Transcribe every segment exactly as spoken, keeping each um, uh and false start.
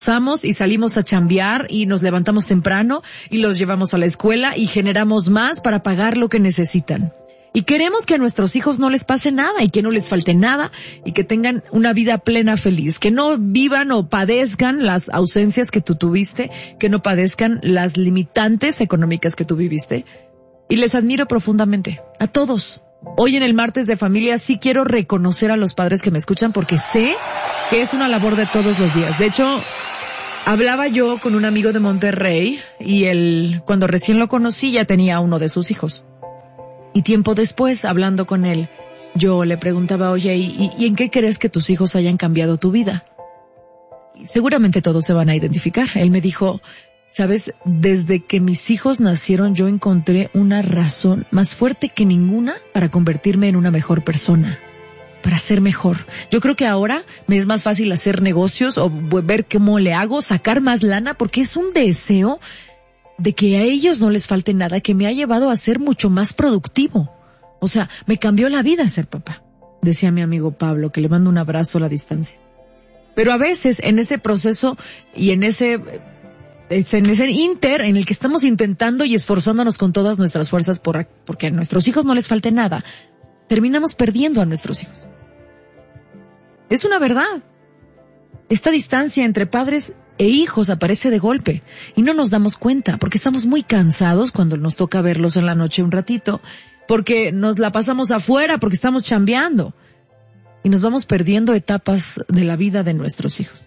Usamos y salimos a chambear y nos levantamos temprano y los llevamos a la escuela y generamos más para pagar lo que necesitan. Y queremos que a nuestros hijos no les pase nada y que no les falte nada y que tengan una vida plena, feliz, que no vivan o padezcan las ausencias que tú tuviste, que no padezcan las limitantes económicas que tú viviste. Y les admiro profundamente, a todos. Hoy en el martes de familia sí quiero reconocer a los padres que me escuchan porque sé que es una labor de todos los días. De hecho, hablaba yo con un amigo de Monterrey y él, cuando recién lo conocí, ya tenía uno de sus hijos. Y tiempo después, hablando con él, yo le preguntaba, oye, ¿y, y en qué crees que tus hijos hayan cambiado tu vida? Y seguramente todos se van a identificar. Él me dijo, sabes, desde que mis hijos nacieron yo encontré una razón más fuerte que ninguna para convertirme en una mejor persona, para ser mejor. Yo creo que ahora me es más fácil hacer negocios o ver cómo le hago, sacar más lana, porque es un deseo de que a ellos no les falte nada, que me ha llevado a ser mucho más productivo. O sea, me cambió la vida ser papá, decía mi amigo Pablo, que le mando un abrazo a la distancia. Pero a veces en ese proceso y en ese, en ese inter en el que estamos intentando y esforzándonos con todas nuestras fuerzas por, porque a nuestros hijos no les falte nada, terminamos perdiendo a nuestros hijos. Es una verdad. Esta distancia entre padres e hijos aparece de golpe y no nos damos cuenta porque estamos muy cansados cuando nos toca verlos en la noche un ratito, porque nos la pasamos afuera, porque estamos chambeando y nos vamos perdiendo etapas de la vida de nuestros hijos.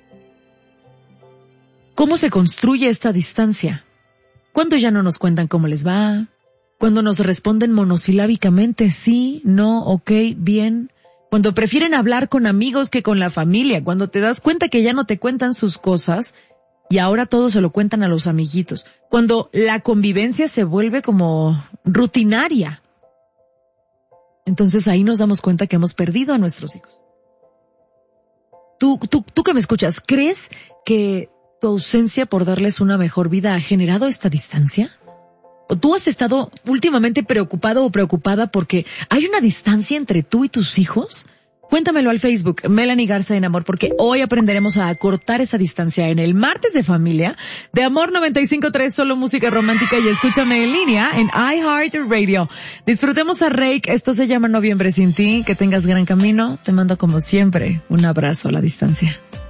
¿Cómo se construye esta distancia? Cuando ya no nos cuentan cómo les va, cuando nos responden monosilábicamente sí, no, ok, bien, cuando prefieren hablar con amigos que con la familia, cuando te das cuenta que ya no te cuentan sus cosas y ahora todo se lo cuentan a los amiguitos, cuando la convivencia se vuelve como rutinaria. Entonces ahí nos damos cuenta que hemos perdido a nuestros hijos. Tú, tú, tú que me escuchas, ¿crees que tu ausencia por darles una mejor vida ha generado esta distancia? ¿O tú has estado últimamente preocupado o preocupada porque hay una distancia entre tú y tus hijos? Cuéntamelo al Facebook, Melanie Garza en Amor, porque hoy aprenderemos a acortar esa distancia en el martes de familia de Amor noventa y cinco punto tres, solo música romántica, y escúchame en línea en iHeartRadio. Disfrutemos a Rake, esto se llama Noviembre sin ti, que tengas gran camino, te mando como siempre un abrazo a la distancia.